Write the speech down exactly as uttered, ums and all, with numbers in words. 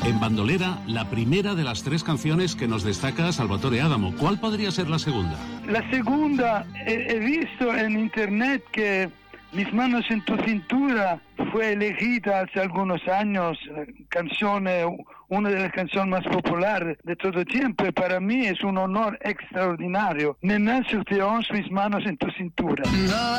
En Bandolera, la primera de las tres canciones que nos destaca Salvatore Adamo. ¿Cuál podría ser la segunda? La segunda, he, he visto en internet que Mis manos en tu cintura fue elegida hace algunos años, canción, una de las canciones más populares de todo el tiempo, y para mí es un honor extraordinario. Nena, sur tes hanches, mis manos en tu cintura.